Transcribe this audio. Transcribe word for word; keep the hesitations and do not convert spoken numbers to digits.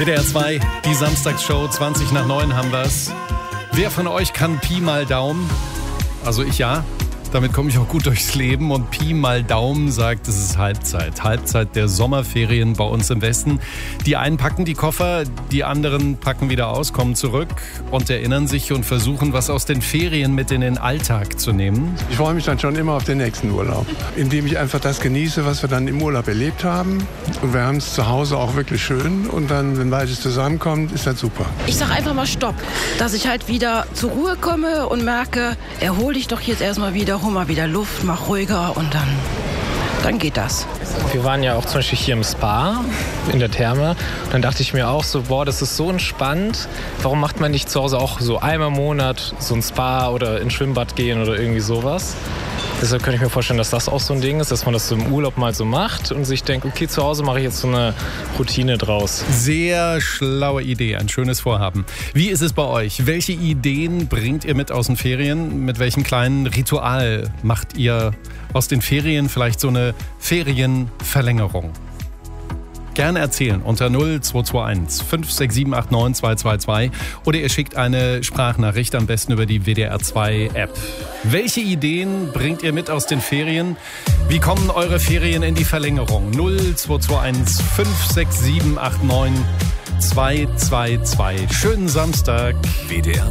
W D R zwei, die Samstagsshow, zwanzig nach neun haben wir's. Wer von euch kann Pi mal Daumen? Also ich ja. Damit komme ich auch gut durchs Leben und Pi mal Daumen sagt, es ist Halbzeit. Halbzeit der Sommerferien bei uns im Westen. Die einen packen die Koffer, die anderen packen wieder aus, kommen zurück und erinnern sich und versuchen, was aus den Ferien mit in den Alltag zu nehmen. Ich freue mich dann schon immer auf den nächsten Urlaub, indem ich einfach das genieße, was wir dann im Urlaub erlebt haben. Und wir haben es zu Hause auch wirklich schön und dann, wenn beides zusammenkommt, ist das super. Ich sage einfach mal Stopp, dass ich halt wieder zur Ruhe komme und merke, erhol dich doch jetzt erstmal wieder. Hol mal wieder Luft, mach ruhiger und dann, dann geht das. Wir waren ja auch zum Beispiel hier im Spa, in der Therme. Und dann dachte ich mir auch so, boah, das ist so entspannt. Warum macht man nicht zu Hause auch so einmal im Monat so ein Spa oder ins Schwimmbad gehen oder irgendwie sowas? Deshalb könnte ich mir vorstellen, dass das auch so ein Ding ist, dass man das so im Urlaub mal so macht und sich denkt, okay, zu Hause mache ich jetzt so eine Routine draus. Sehr schlaue Idee, ein schönes Vorhaben. Wie ist es bei euch? Welche Ideen bringt ihr mit aus den Ferien? Mit welchem kleinen Ritual macht ihr aus den Ferien vielleicht so eine Ferienverlängerung? Gerne erzählen unter null zwei zwei eins fünf sechs sieben acht neun zwei zwei zwei oder ihr schickt eine Sprachnachricht, am besten über die W D R zwei App. Welche Ideen bringt ihr mit aus den Ferien? Wie kommen eure Ferien in die Verlängerung? null zwei zwei eins fünf sechs sieben acht neun zwei zwei zwei. Schönen Samstag. W D R